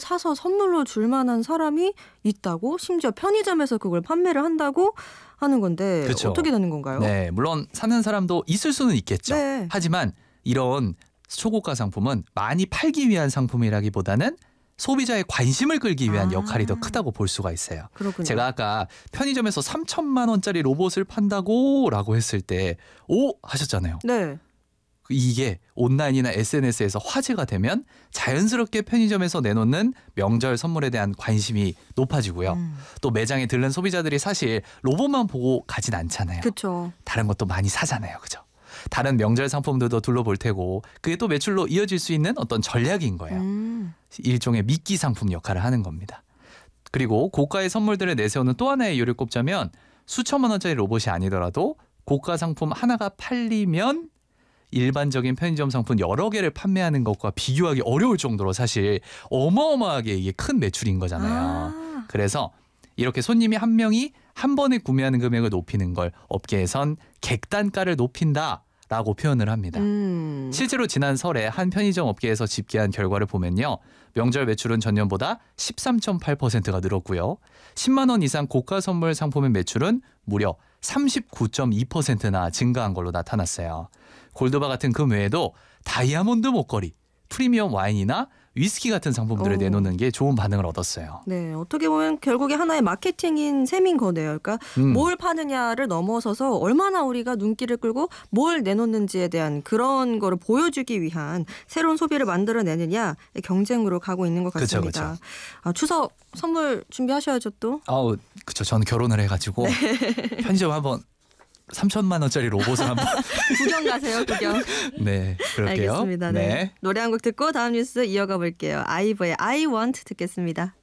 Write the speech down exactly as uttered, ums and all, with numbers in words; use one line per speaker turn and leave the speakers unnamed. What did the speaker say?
사서 선물로 줄 만한 사람이 있다고? 심지어 편의점에서 그걸 판매를 한다고 하는 건데
그쵸.
어떻게 되는 건가요?
네, 물론 사는 사람도 있을 수는 있겠죠.
네.
하지만 이런 초고가 상품은 많이 팔기 위한 상품이라기보다는 소비자의 관심을 끌기 위한
아.
역할이 더 크다고 볼 수가 있어요.
그렇군요.
제가 아까 편의점에서 삼천만 원짜리 로봇을 판다고 라고 했을 때 오 하셨잖아요.
네.
이게 온라인이나 에스엔에스에서 화제가 되면 자연스럽게 편의점에서 내놓는 명절 선물에 대한 관심이 높아지고요.
음.
또 매장에 들른 소비자들이 사실 로봇만 보고 가진 않잖아요.
그렇죠.
다른 것도 많이 사잖아요. 그죠? 다른 명절 상품들도 둘러볼 테고 그게 또 매출로 이어질 수 있는 어떤 전략인 거예요.
음.
일종의 미끼 상품 역할을 하는 겁니다. 그리고 고가의 선물들을 내세우는 또 하나의 이유를 꼽자면 수천만 원짜리 로봇이 아니더라도 고가 상품 하나가 팔리면 일반적인 편의점 상품 여러 개를 판매하는 것과 비교하기 어려울 정도로 사실 어마어마하게 이게 큰 매출인 거잖아요.
아.
그래서 이렇게 손님이 한 명이 한 번에 구매하는 금액을 높이는 걸 업계에선 객단가를 높인다라고 표현을 합니다.
음.
실제로 지난 설에 한 편의점 업계에서 집계한 결과를 보면요. 명절 매출은 전년보다 십삼 점 팔 퍼센트가 늘었고요. 십만 원 이상 고가 선물 상품의 매출은 무려 삼십구 점 이 퍼센트나 증가한 걸로 나타났어요. 골드바 같은 금 외에도 다이아몬드 목걸이, 프리미엄 와인이나 위스키 같은 상품들을
오.
내놓는 게 좋은 반응을 얻었어요.
네, 어떻게 보면 결국에 하나의 마케팅인 셈인 거네요. 그러니까
음.
뭘 파느냐를 넘어서서 얼마나 우리가 눈길을 끌고 뭘 내놓는지에 대한 그런 거를 보여주기 위한 새로운 소비를 만들어내느냐 경쟁으로 가고 있는 것
그쵸,
같습니다.
그쵸.
아, 추석 선물 준비하셔야죠 또.
아우, 그쵸. 저는 결혼을 해가지고 편의점 한번 삼천만 원짜리 로봇을 한번
구경 가세요, 구경.
네, 그럴게요.
알겠습니다. 네. 노래 한 곡 듣고 다음 뉴스 이어가 볼게요. 아이브의 I Want 듣겠습니다.